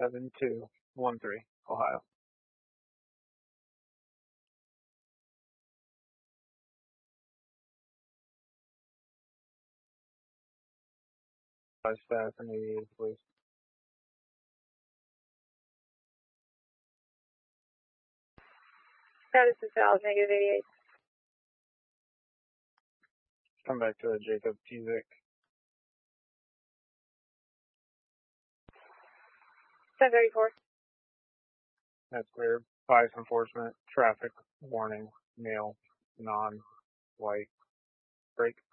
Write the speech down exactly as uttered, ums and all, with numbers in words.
seven two one three, Ohio. Five staff and eighty-eight, please. Status is valid, negative eighty-eight. Come back to Jacob Tizik. ten thirty-four. That's clear. Bias enforcement, traffic warning, male, non-white, break.